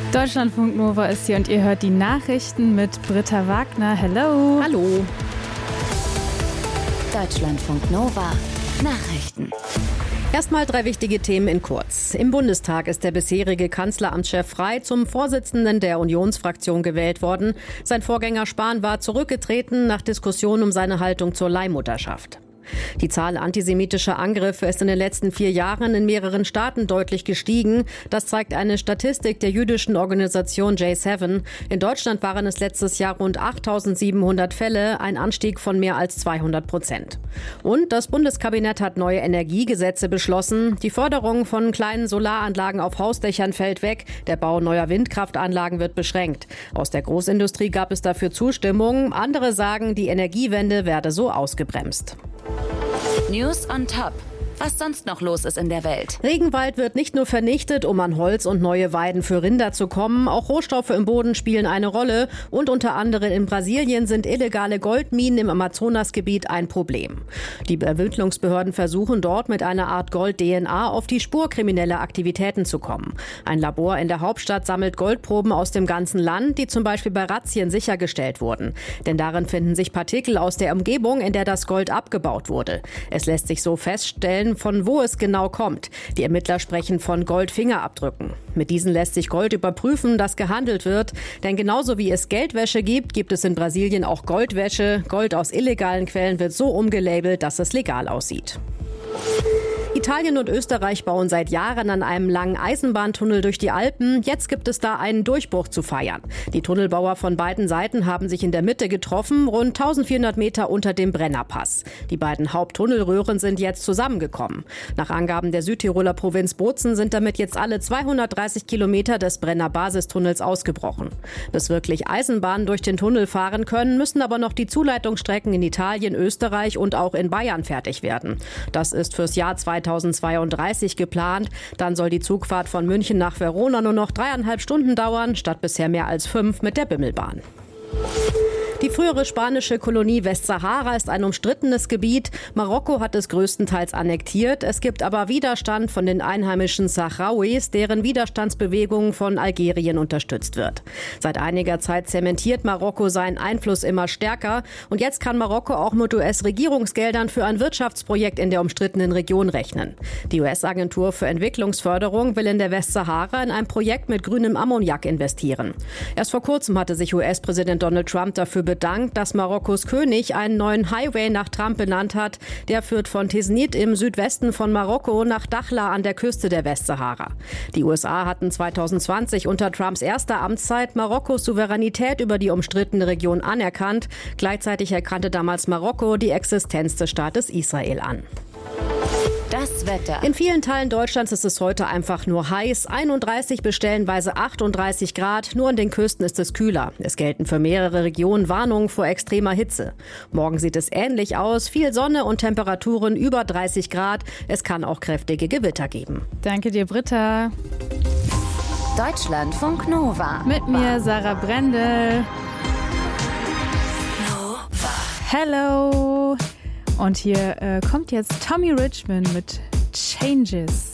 Deutschlandfunk Nova ist hier und ihr hört die Nachrichten mit Britta Wagner. Hello. Hallo. Deutschlandfunk Nova. Nachrichten. Erstmal 3 wichtige Themen in kurz. Im Bundestag ist der bisherige Kanzleramtschef Frey zum Vorsitzenden der Unionsfraktion gewählt worden. Sein Vorgänger Spahn war zurückgetreten nach Diskussionen um seine Haltung zur Leihmutterschaft. Die Zahl antisemitischer Angriffe ist in den letzten 4 Jahren in mehreren Staaten deutlich gestiegen. Das zeigt eine Statistik der jüdischen Organisation J7. In Deutschland waren es letztes Jahr rund 8.700 Fälle, ein Anstieg von mehr als 200%. Und das Bundeskabinett hat neue Energiegesetze beschlossen. Die Förderung von kleinen Solaranlagen auf Hausdächern fällt weg. Der Bau neuer Windkraftanlagen wird beschränkt. Aus der Großindustrie gab es dafür Zustimmung. Andere sagen, die Energiewende werde so ausgebremst. News on Top. Was sonst noch los ist in der Welt. Regenwald wird nicht nur vernichtet, um an Holz und neue Weiden für Rinder zu kommen. Auch Rohstoffe im Boden spielen eine Rolle. Und unter anderem in Brasilien sind illegale Goldminen im Amazonasgebiet ein Problem. Die Ermittlungsbehörden versuchen dort mit einer Art Gold-DNA auf die Spur krimineller Aktivitäten zu kommen. Ein Labor in der Hauptstadt sammelt Goldproben aus dem ganzen Land, die zum Beispiel bei Razzien sichergestellt wurden. Denn darin finden sich Partikel aus der Umgebung, in der das Gold abgebaut wurde. Es lässt sich so feststellen, von wo es genau kommt. Die Ermittler sprechen von Goldfingerabdrücken. Mit diesen lässt sich Gold überprüfen, das gehandelt wird. Denn genauso wie es Geldwäsche gibt, gibt es in Brasilien auch Goldwäsche. Gold aus illegalen Quellen wird so umgelabelt, dass es legal aussieht. Italien und Österreich bauen seit Jahren an einem langen Eisenbahntunnel durch die Alpen. Jetzt gibt es da einen Durchbruch zu feiern. Die Tunnelbauer von beiden Seiten haben sich in der Mitte getroffen, rund 1400 Meter unter dem Brennerpass. Die beiden Haupttunnelröhren sind jetzt zusammengekommen. Nach Angaben der Südtiroler Provinz Bozen sind damit jetzt alle 230 Kilometer des Brenner-Basistunnels ausgebrochen. Bis wirklich Eisenbahnen durch den Tunnel fahren können, müssen aber noch die Zuleitungsstrecken in Italien, Österreich und auch in Bayern fertig werden. Das ist fürs Jahr 2032 geplant. Dann soll die Zugfahrt von München nach Verona nur noch 3,5 Stunden dauern, statt bisher mehr als 5 mit der Bimmelbahn. Die frühere spanische Kolonie Westsahara ist ein umstrittenes Gebiet. Marokko hat es größtenteils annektiert. Es gibt aber Widerstand von den einheimischen Sahrauis, deren Widerstandsbewegung von Algerien unterstützt wird. Seit einiger Zeit zementiert Marokko seinen Einfluss immer stärker. Und jetzt kann Marokko auch mit US-Regierungsgeldern für ein Wirtschaftsprojekt in der umstrittenen Region rechnen. Die US-Agentur für Entwicklungsförderung will in der Westsahara in ein Projekt mit grünem Ammoniak investieren. Erst vor kurzem hatte sich US-Präsident Donald Trump dafür bedankt, dass Marokkos König einen neuen Highway nach Trump benannt hat. Der führt von Tiznit im Südwesten von Marokko nach Dakhla an der Küste der Westsahara. Die USA hatten 2020 unter Trumps erster Amtszeit Marokkos Souveränität über die umstrittene Region anerkannt. Gleichzeitig erkannte damals Marokko die Existenz des Staates Israel an. Das Wetter. In vielen Teilen Deutschlands ist es heute einfach nur heiß. 31 bis stellenweise 38 Grad. Nur an den Küsten ist es kühler. Es gelten für mehrere Regionen Warnungen vor extremer Hitze. Morgen sieht es ähnlich aus. Viel Sonne und Temperaturen über 30 Grad. Es kann auch kräftige Gewitter geben. Danke dir, Britta. Deutschlandfunk Nova. Mit mir, Sarah Brendel. Hello. Und hier kommt jetzt Tommy Richmond mit Changes.